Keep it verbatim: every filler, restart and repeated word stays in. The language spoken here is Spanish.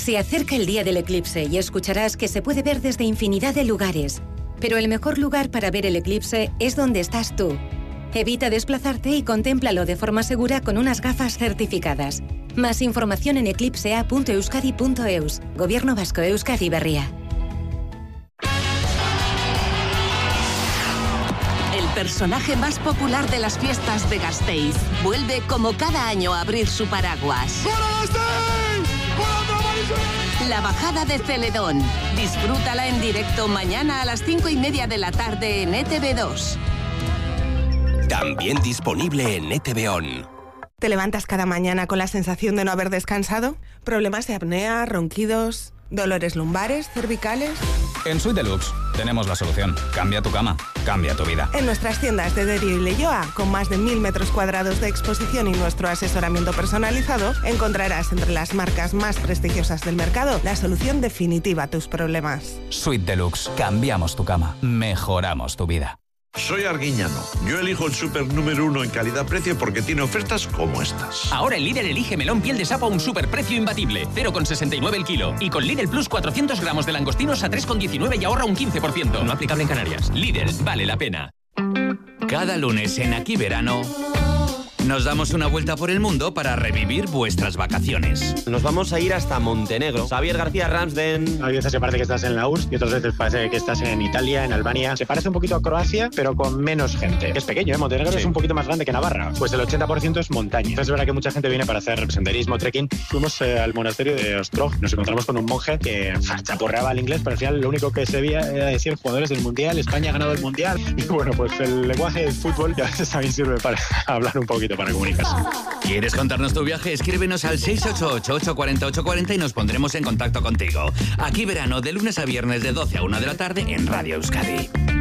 Se acerca el día del eclipse y escucharás que se puede ver desde infinidad de lugares. Pero el mejor lugar para ver el eclipse es donde estás tú. Evita desplazarte y contémplalo de forma segura con unas gafas certificadas. Más información en eclipsea punto euskadi punto eus. Gobierno Vasco, Euskadi Berria. El personaje más popular de las fiestas de Gasteiz vuelve como cada año a abrir su paraguas. La bajada de Celedón. Disfrútala en directo mañana a las cinco y media de la tarde en E T V dos. También disponible en E T V On. ¿Te levantas cada mañana con la sensación de no haber descansado? ¿Problemas de apnea, ronquidos, dolores lumbares, cervicales? En Suite Deluxe tenemos la solución. Cambia tu cama, cambia tu vida. En nuestras tiendas de Derio y Leioa, con más de mil metros cuadrados de exposición y nuestro asesoramiento personalizado, encontrarás entre las marcas más prestigiosas del mercado la solución definitiva a tus problemas. Suite Deluxe. Cambiamos tu cama, mejoramos tu vida. Soy Arguiñano. Yo elijo el súper número uno en calidad-precio porque tiene ofertas como estas. Ahora el Lidl elige melón piel de sapo a un superprecio imbatible. cero coma sesenta y nueve el kilo. Y con Lidl Plus cuatrocientos gramos de langostinos a tres coma diecinueve y ahorra un quince por ciento. No aplicable en Canarias. Lidl, vale la pena. Cada lunes en Aquí Verano nos damos una vuelta por el mundo para revivir vuestras vacaciones. Nos vamos a ir hasta Montenegro. Xavier García Ramsden. Hay veces que parece que estás en la U R S S y otras veces parece que estás en Italia, en Albania. Se parece un poquito a Croacia, pero con menos gente. Es pequeño, ¿eh? Montenegro sí. Es un poquito más grande que Navarra. Pues el ochenta por ciento es montaña. Entonces es verdad que mucha gente viene para hacer senderismo, trekking. Fuimos eh, al monasterio de Ostrog. Nos encontramos con un monje que chaporreaba el inglés, pero al final lo único que se veía era decir jugadores del Mundial, España ha ganado el Mundial. Y bueno, pues el lenguaje del fútbol ya a veces también sirve para hablar un poquito, para comunicarse. ¿Quieres contarnos tu viaje? Escríbenos al seis ocho ocho, ocho cuatro cero, ocho cuatro cero y nos pondremos en contacto contigo. Aquí Verano, de lunes a viernes de doce a una de la tarde en Radio Euskadi.